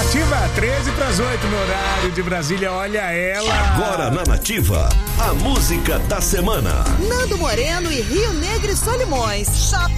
Nativa, 13 para as 8 no horário de Brasília, olha ela. Agora na Nativa, a música da semana. Nando Moreno e Rio Negro e Solimões. Shopping